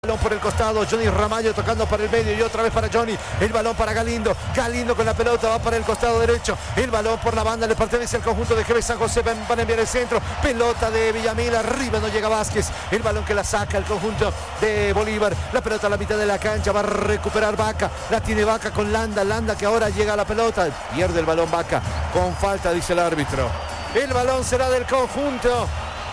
Balón por el costado, Johnny Ramallo tocando para el medio y otra vez para Johnny, el balón para Galindo, Galindo con la pelota va para el costado derecho, el balón por la banda le pertenece al conjunto de GB San José, van a enviar el centro, pelota de Villamil, arriba no llega Vázquez, el balón que la saca el conjunto de Bolívar, la pelota a la mitad de la cancha, va a recuperar Vaca, la tiene Vaca con Landa, Landa que ahora llega a la pelota, pierde el balón Vaca, con falta dice el árbitro, el balón será del conjunto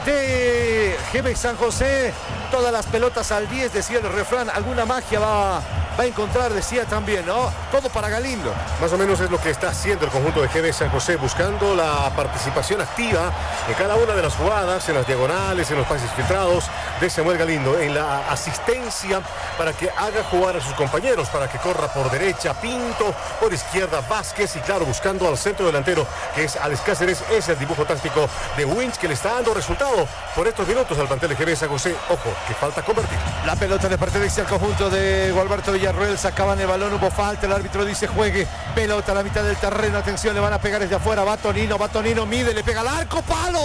de GB San José, todas las pelotas al 10, decía el refrán, alguna magia va a encontrar, decía también, ¿no? Todo para Galindo. Más o menos es lo que está haciendo el conjunto de GB San José, buscando la participación activa en cada una de las jugadas, en las diagonales, en los pases filtrados de Samuel Galindo, en la asistencia para que haga jugar a sus compañeros, para que corra por derecha Pinto, por izquierda Vázquez y claro, buscando al centro delantero que es Alex Cáceres, es el dibujo táctico de Winch que le está dando resultado por estos minutos al plantel de GB San José. Ojo, que falta convertir. La pelota le pertenece al conjunto de Gualberto Villarroel, sacaban el balón, hubo falta, el árbitro dice juegue, pelota a la mitad del terreno, atención, le van a pegar desde afuera, va Tonino, mide, le pega al arco,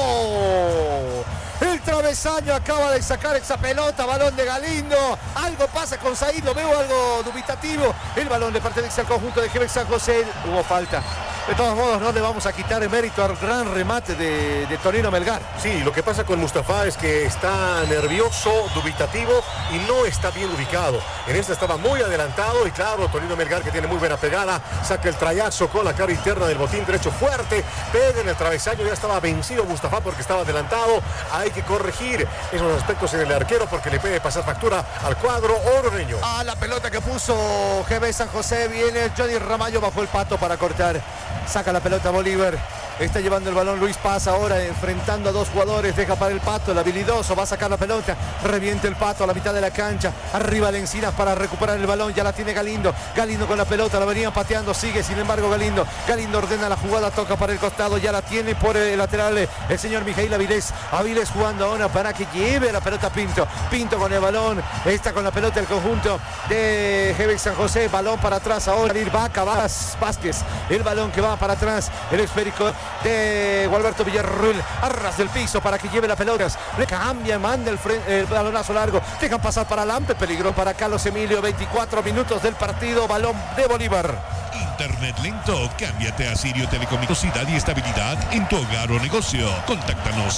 ¡palo! El travesaño acaba de sacar esa pelota, balón de Galindo, algo pasa con Said, lo veo algo dubitativo, el balón le pertenece al conjunto de GB San José, hubo falta. De todos modos, no le vamos a quitar el mérito al gran remate de Tonino Melgar. Sí, lo que pasa con Mustafa es que está nervioso, dubitativo y no está bien ubicado. En esta estaba muy adelantado y claro, Tonino Melgar que tiene muy buena pegada, saca el trayazo con la cara interna del botín derecho fuerte, pega en el travesaño, ya estaba vencido Mustafa porque estaba adelantado. Hay que corregir esos aspectos en el arquero porque le puede pasar factura al cuadro ordeño. A la pelota que puso GB San José, viene Johnny Ramallo bajo el pato para cortar. Saca la pelota Bolívar, está llevando el balón Luis Paz ahora enfrentando a dos jugadores, deja para el Pato, el habilidoso, va a sacar la pelota, revienta el Pato a la mitad de la cancha, arriba de Encinas para recuperar el balón, ya la tiene Galindo con la pelota, la venían pateando, sigue sin embargo Galindo ordena la jugada, toca para el costado, ya la tiene por el lateral el señor Mijail Avilés jugando ahora para que lleve la pelota Pinto con el balón, está con la pelota el conjunto de GB San José, balón para atrás ahora, ir Vaca, Vázquez, el balón que va para atrás, el esférico de Gualberto Villarroel, arras del piso para que lleve las pelotas, le cambia, manda el balonazo largo, dejan pasar para Lampe, peligro para Carlos Emilio, 24 minutos del partido, balón de Bolívar. Internet lento, cámbiate a Sirio Telecomunicaciones y estabilidad en tu hogar o negocio. Contáctanos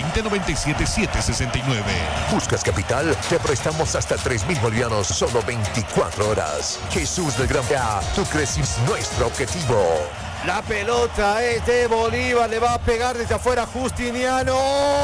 720-97-769. ¿Buscas capital? Te prestamos hasta 3.000 bolivianos, solo 24 horas. Jesús del Gran Vía, tú creces nuestro objetivo. La pelota es de Bolívar, le va a pegar desde afuera Justiniano,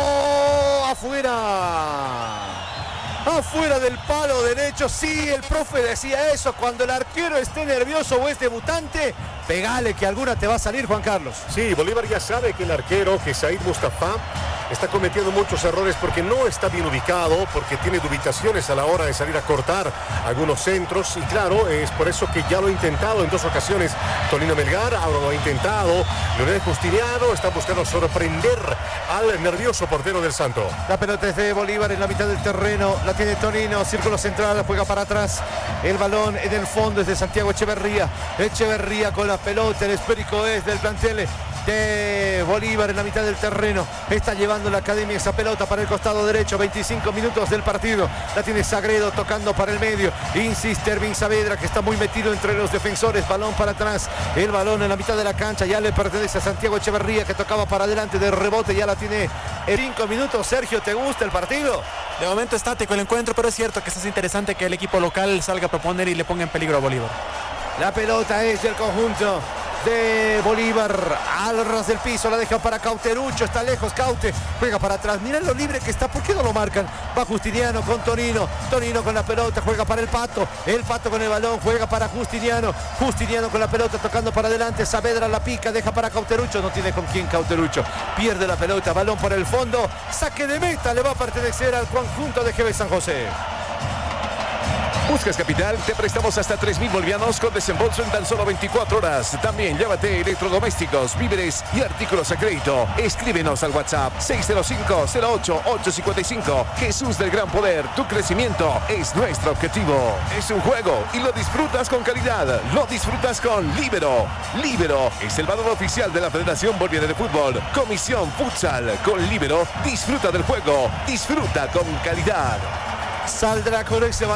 afuera del palo derecho, sí, el profe decía eso, cuando el arquero esté nervioso o es debutante, pegale que alguna te va a salir, Juan Carlos. Sí, Bolívar ya sabe que el arquero, que Said Mustafa, está cometiendo muchos errores porque no está bien ubicado, porque tiene dubitaciones a la hora de salir a cortar algunos centros y claro, es por eso que ya lo ha intentado en dos ocasiones Tonino Melgar, ahora lo ha intentado Leonel Justiniano, está buscando sorprender al nervioso portero del Santo. La pelota es de Bolívar en la mitad del terreno, la tiene Tonino, círculo central, juega para atrás, el balón en el fondo es de Santiago Echeverría con la pelota, el esférico es del plantel de Bolívar en la mitad del terreno, está llevando la academia esa pelota para el costado derecho, 25 minutos del partido, la tiene Sagredo tocando para el medio, insiste Ervin Saavedra que está muy metido entre los defensores, balón para atrás, el balón en la mitad de la cancha, ya le pertenece a Santiago Echeverría que tocaba para adelante de rebote, ya la tiene en 5 minutos. Sergio, ¿te gusta el partido? De momento estático el encuentro, pero es cierto que es interesante que el equipo local salga a proponer y le ponga en peligro a Bolívar. La pelota es del conjunto de Bolívar, al ras del piso, la deja para Cauterucho, está lejos Caute, juega para atrás, miren lo libre que está, ¿por qué no lo marcan? Va Justiniano con Tonino con la pelota, juega para el Pato con el balón, juega para Justiniano con la pelota, tocando para adelante, Saavedra la pica, deja para Cauterucho, no tiene con quién Cauterucho, pierde la pelota, balón por el fondo, saque de meta, le va a pertenecer al conjunto de GB San José. ¿Buscas capital? Te prestamos hasta 3.000 bolivianos con desembolso en tan solo 24 horas. También llévate electrodomésticos, víveres y artículos a crédito. Escríbenos al WhatsApp 605-08-855. Jesús del Gran Poder, tu crecimiento es nuestro objetivo. Es un juego y lo disfrutas con calidad. Lo disfrutas con Líbero. Líbero es el valor oficial de la Federación Boliviana de Fútbol. Comisión Futsal. Con Líbero, disfruta del juego. Disfruta con calidad. Saldrá con ese balón.